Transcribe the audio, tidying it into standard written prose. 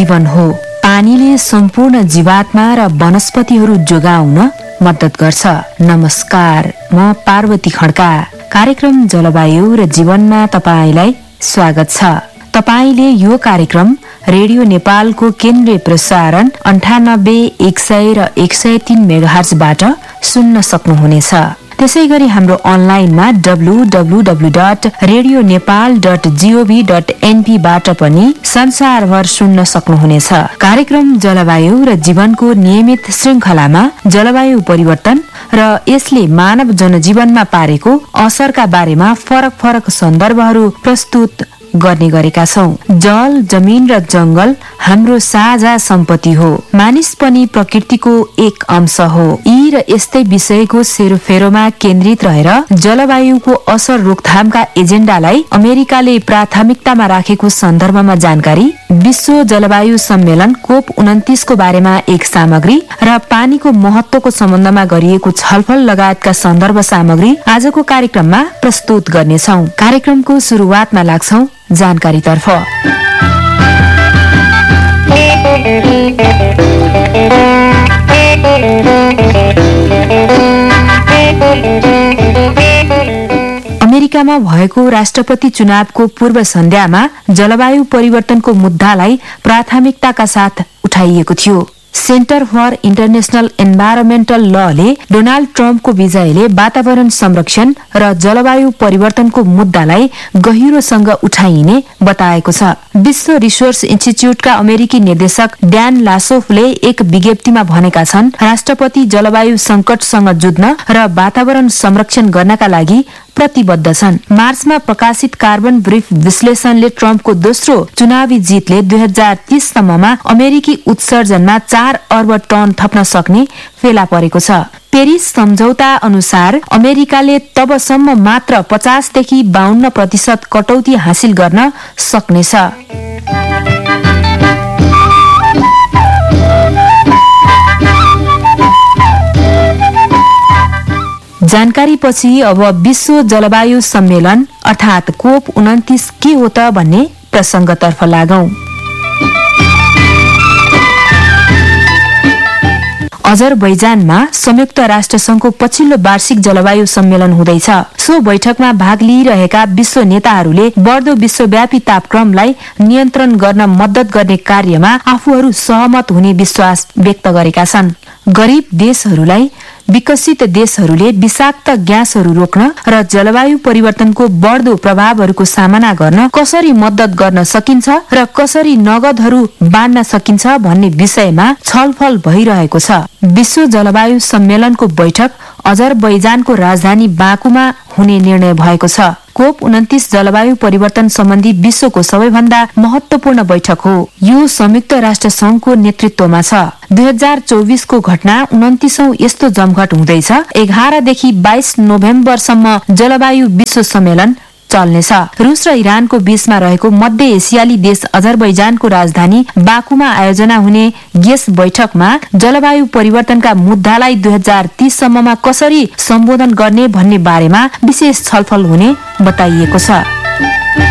जीवन हो। पानीले सम्पूर्ण जीवात्मा र वनस्पतिहरू जोगाउन मद्दत गर्छ। नमस्कार, म पार्वती खड्का। कार्यक्रम जलवायु र जीवनमा तपाईलाई स्वागत छ। तपाईले यो कार्यक्रम रेडियो नेपालको केन्द्रीय प्रसारण 98, 100 र 103 मेगाहर्जबाट सुन्न सक्नुहुनेछ। त्यसैगरी हाम्रो अनलाइनमा www.radionepal.gov.np बाट पनि संसारभर सुन्न सक्नुहुनेछ। कार्यक्रम जलवायु र जीवनको नियमित श्रृंखलामा जलवायु परिवर्तन र यसले मानव जनजीवनमा पारेको असरका बारेमा फरक फरक सन्दर्भहरू प्रस्तुत गर्ने गरेका छौं। जल, जमिन र जंगल हाम्रो साझा सम्पत्ति हो। मानिस पनि प्रकृतिको एक अंश हो। यी र यस्तै विषयको सेरोफेरोमा केन्द्रित रहेर जलवायुको असर रोकथामका एजेन्डालाई अमेरिकाले प्राथमिकतामा राखेको सन्दर्भमा जानकारी, विश्व जलवायु सम्मेलन COP29 को बारेमा एक सामग्री र पानीको महत्वको सम्बन्धमा गरिएको छलफल लगायतका सन्दर्भ सामग्री आजको कार्यक्रममा प्रस्तुत गर्नेछौं। कार्यक्रमको सुरुवातमा लाग्छौं जानकारी तर्फ। अमेरिकामा भएको राष्ट्रपति चुनावको पूर्व सन्ध्यामा जलवायु परिवर्तनको मुद्दालाई प्राथमिकताका साथ उठाइएको थियो। सेन्टर फर इन्टरनेशनल एन्भाइरोमेन्टल लले डोनाल्ड ट्रम्पको विजयले वातावरण संरक्षण र जलवायु परिवर्तनको मुद्दालाई गहिरोसँग उठाइने बताएको छ। विश्व रिसोर्स इन्स्टिच्युटका अमेरिकी निर्देशक ड्यान लासोफले एक विज्ञप्तिमा भनेका छन्, राष्ट्रपति जलवायु संकटसँग जुझ्न र वातावरण संरक्षण गर्नका लागि प्रतिबद्ध छन्। मार्चमा प्रकाशित कार्बन ब्रिफ विश्लेषणले ट्रम्पको दोस्रो चुनावी जितले 2030 सम्ममा अमेरिकी उत्सर्जनमा 4 अर्ब टन थप्न सक्ने फेला परेको छ। पेरिस सम्झौता अनुसार अमेरिकाले तबसम्म मात्र 50 देखि 52% कटौती हासिल गर्न सक्नेछ। जानकारी पछि अब विश्व जलवायु सम्मेलन अर्थात COP29 के हो त भन्ने प्रसंगतर्फ लागौं। अजरबैजानमा संयुक्त राष्ट्र संघको पछिल्लो वार्षिक जलवायु सम्मेलन हुँदैछ। सो बैठकमा भाग लिइरहेका विश्व नेताहरूले बढ्दो विश्वव्यापी तापक्रमलाई नियन्त्रण गर्न मद्दत गर्ने कार्यमा आफूहरू सहमत हुने विश्वास व्यक्त गरेका छन्। गरीब देशहरूलाई विकसित देशहरूले विषाक्त ग्यासहरू रोक्न र जलवायु परिवर्तनको बढ्दो प्रभावहरूको सामना गर्न कसरी मद्दत गर्न सकिन्छ र कसरी नगदहरू बाँड्न सकिन्छ भन्ने विषयमा छलफल भइरहेको छ। विश्व जलवायु सम्मेलनको बैठक अजरबैजानको राजधानी बाकुमा हुने निर्णय भएको छ। COP29 जलवायु परिवर्तन सम्बन्धी विश्वको सबैभन्दा महत्वपूर्ण बैठक हो। यो संयुक्त राष्ट्र संघको नेतृत्वमा छ। 2024 को घटना 29औं यस्तो जमघट हुँदैछ। 11 देखि 22 नोभेम्बरसम्म जलवायु विश्व सम्मेलन चल्नेछ। रुस र इरानको बीचमा रहेको मध्य एसियाली देश अजरबैजानको राजधानी बाकुमा आयोजना हुने यस बैठकमा जलवायु परिवर्तनका मुद्दालाई 2030 सम्ममा कसरी सम्बोधन गर्ने भन्ने बारेमा विशेष छलफल हुने बताइएको छ।